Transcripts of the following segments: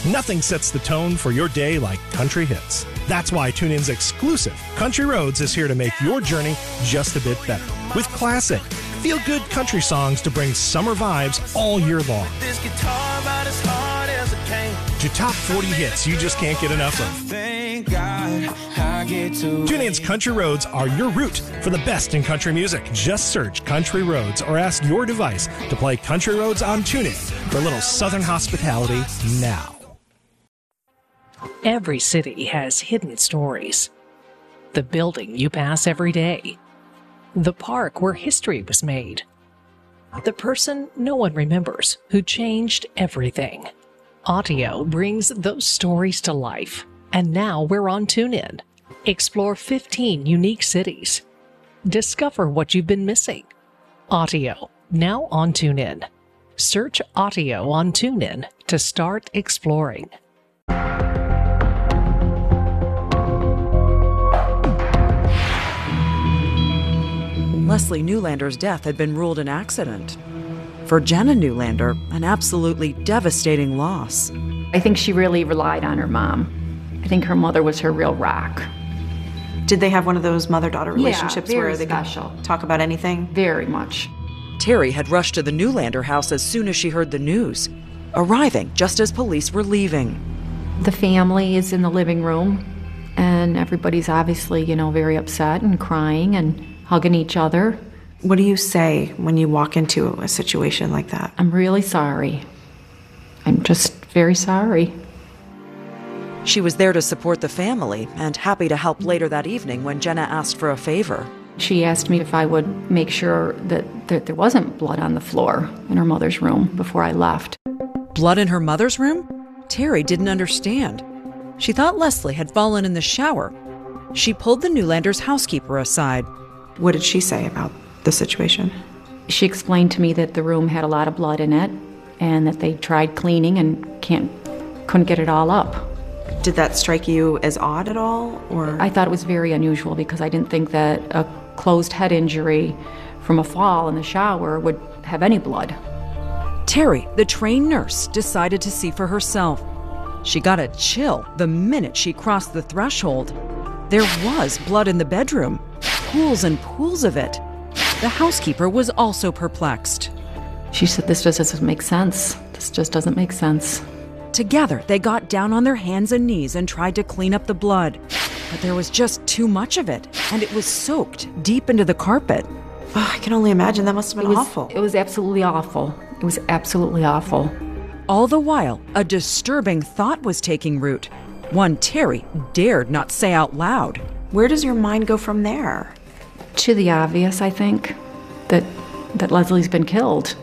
Nothing sets the tone for your day like country hits. That's why TuneIn's exclusive Country Roads is here to make your journey just a bit better. With classic, feel-good country songs to bring summer vibes all year long. This guitar about as hard as it came. To top 40 hits you just can't get enough of. Thank God I get to TuneIn's Country Roads are your route for the best in country music. Just search Country Roads or ask your device to play Country Roads on TuneIn for a little Southern hospitality now. Every city has hidden stories. The building you pass every day. The park where history was made. The person no one remembers who changed everything. Audio brings those stories to life. And now we're on TuneIn. Explore 15 unique cities. Discover what you've been missing. Audio, now on TuneIn. Search Audio on TuneIn to start exploring. Leslie Newlander's death had been ruled an accident. For Jenna Newlander, an absolutely devastating loss. I think she really relied on her mom. I think her mother was her real rock. Did they have one of those mother-daughter relationships where they special. could talk about anything? Very much. Terry had rushed to the Newlander house as soon as she heard the news, arriving just as police were leaving. The family is in the living room, and everybody's obviously, very upset and crying and hugging each other. What do you say when you walk into a situation like that? I'm really sorry. I'm just very sorry. She was there to support the family and happy to help later that evening when Jenna asked for a favor. She asked me if I would make sure that there wasn't blood on the floor in her mother's room before I left. Blood in her mother's room? Terry didn't understand. She thought Leslie had fallen in the shower. She pulled the Newlanders' housekeeper aside. What did she say about the situation? She explained to me that the room had a lot of blood in it and that they tried cleaning and couldn't get it all up. Did that strike you as odd at all, or? I thought it was very unusual because I didn't think that a closed head injury from a fall in the shower would have any blood. Terry, the trained nurse, decided to see for herself. She got a chill the minute she crossed the threshold. There was blood in the bedroom, pools and pools of it. The housekeeper was also perplexed. She said, "This just doesn't make sense. This just doesn't make sense." Together, they got down on their hands and knees and tried to clean up the blood. But there was just too much of it, and it was soaked deep into the carpet. Oh, I can only imagine. That must have been awful. It was absolutely awful. It was absolutely awful. All the while, a disturbing thought was taking root. One Terry dared not say out loud. Where does your mind go from there? To the obvious, I think, that Leslie's been killed.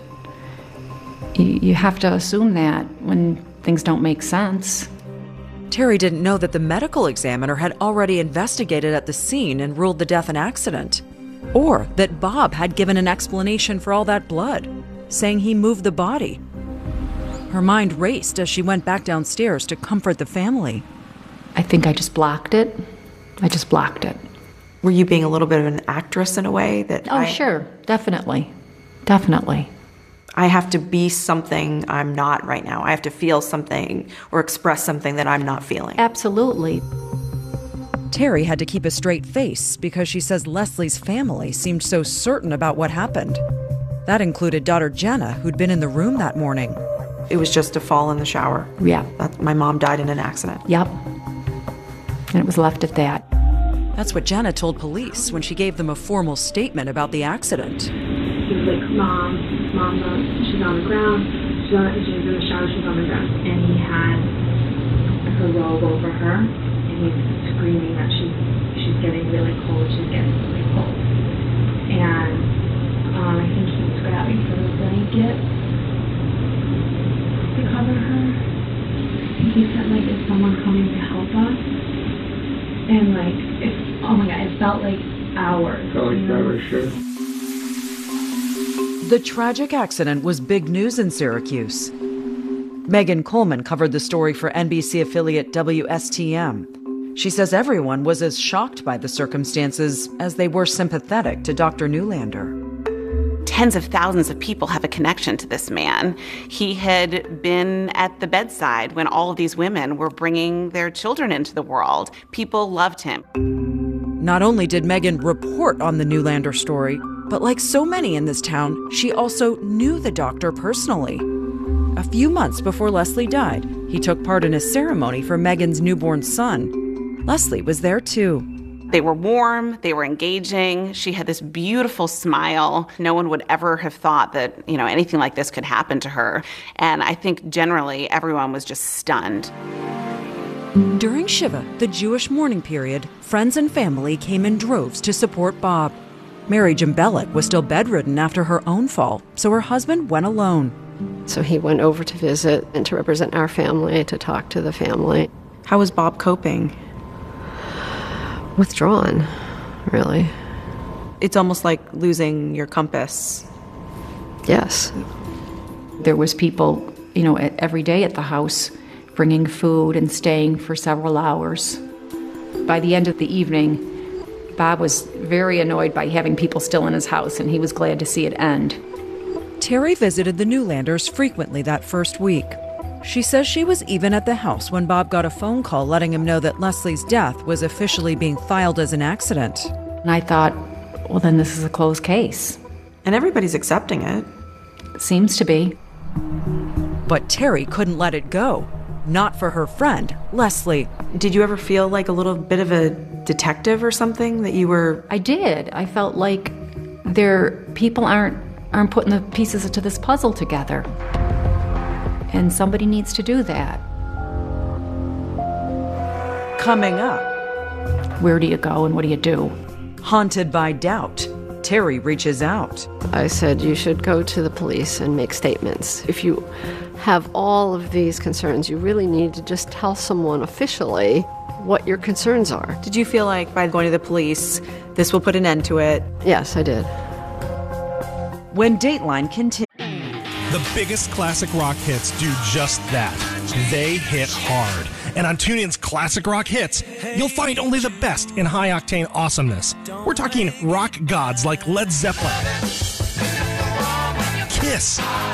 You have to assume that when things don't make sense. Terry didn't know that the medical examiner had already investigated at the scene and ruled the death an accident. Or that Bob had given an explanation for all that blood, saying he moved the body. Her mind raced as she went back downstairs to comfort the family. I think I just blocked it. I just blocked it. Were you being a little bit of an actress in a way that sure. Definitely. Definitely. I have to be something I'm not right now. I have to feel something or express something that I'm not feeling. Absolutely. Terry had to keep a straight face because she says Leslie's family seemed so certain about what happened. That included daughter Jenna, who'd been in the room that morning. It was just a fall in the shower. Yeah. My mom died in an accident. Yep. And it was left at that. That's what Jenna told police when she gave them a formal statement about the accident. He was like, Mom, she's on the ground. She's in the shower, she's on the ground. And he had her robe over her, and he's screaming that she's getting really cold, she's getting really cold. And I think he was grabbing for the blanket to cover her. He said, is someone coming to help us? And oh my God, it felt like hours. Sure. The tragic accident was big news in Syracuse. Megan Coleman covered the story for NBC affiliate WSTM. She says everyone was as shocked by the circumstances as they were sympathetic to Dr. Newlander. Tens of thousands of people have a connection to this man. He had been at the bedside when all of these women were bringing their children into the world. People loved him. Not only did Megan report on the Newlander story, but like so many in this town, she also knew the doctor personally. A few months before Leslie died, he took part in a ceremony for Megan's newborn son. Leslie was there too. They were warm, they were engaging. She had this beautiful smile. No one would ever have thought that, anything like this could happen to her. And I think generally everyone was just stunned. During Shiva, the Jewish mourning period, friends and family came in droves to support Bob. Mary Jambelek was still bedridden after her own fall, so her husband went alone. So he went over to visit and to represent our family, to talk to the family. How was Bob coping? Withdrawn, really. It's almost like losing your compass. Yes. There was people, every day at the house bringing food and staying for several hours. By the end of the evening, Bob was very annoyed by having people still in his house, and he was glad to see it end. Terry visited the Newlanders frequently that first week. She says she was even at the house when Bob got a phone call letting him know that Leslie's death was officially being filed as an accident. And I thought, well, then this is a closed case. And everybody's accepting it. Seems to be. But Terry couldn't let it go. Not for her friend, Leslie. Did you ever feel like a little bit of a detective or something that you were... I did. I felt like people aren't putting the pieces to this puzzle together. And somebody needs to do that. Coming up. Where do you go and what do you do? Haunted by doubt, Terry reaches out. I said you should go to the police and make statements. If you have all of these concerns, you really need to just tell someone officially what your concerns are. Did you feel like by going to the police, this will put an end to it? Yes, I did. When Dateline continues. The biggest classic rock hits do just that. They hit hard. And on TuneIn's Classic Rock Hits, you'll find only the best in high-octane awesomeness. We're talking rock gods like Led Zeppelin, Kiss,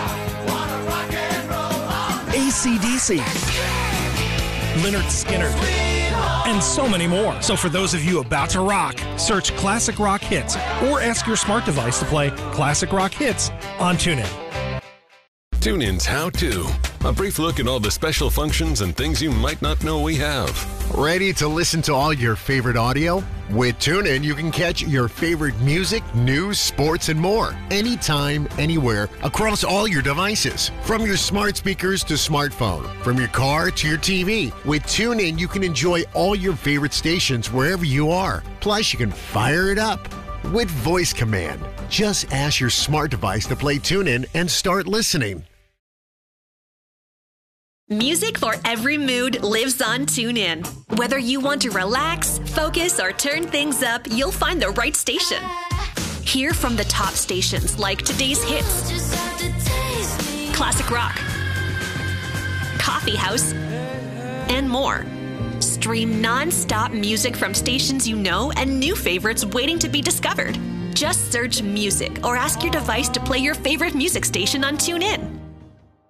AC/DC, Lynyrd Skynyrd, and so many more. So for those of you about to rock, search Classic Rock Hits or ask your smart device to play Classic Rock Hits on TuneIn. TuneIn's How To. A brief look at all the special functions and things you might not know we have. Ready to listen to all your favorite audio? With TuneIn, you can catch your favorite music, news, sports, and more. Anytime, anywhere, across all your devices. From your smart speakers to smartphone. From your car to your TV. With TuneIn, you can enjoy all your favorite stations wherever you are. Plus, you can fire it up with voice command. Just ask your smart device to play TuneIn and start listening. Music for every mood lives on TuneIn. Whether you want to relax, focus, or turn things up, you'll find the right station. Hear from the top stations like Today's Hits, Classic Rock, Coffee House, and more. Stream non-stop music from stations you know and new favorites waiting to be discovered. Just search music or ask your device to play your favorite music station on TuneIn.